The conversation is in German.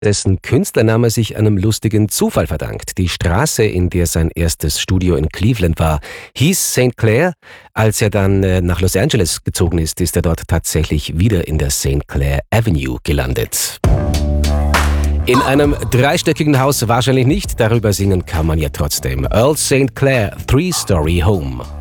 Dessen Künstlername sich einem lustigen Zufall verdankt. Die Straße, in der sein erstes Studio in Cleveland war, hieß St. Clair. Als er dann nach Los Angeles gezogen ist, ist er dort tatsächlich wieder in der St. Clair Avenue gelandet. In einem dreistöckigen Haus wahrscheinlich nicht, darüber singen kann man ja trotzdem. Earl St. Clair, Three-Story Home.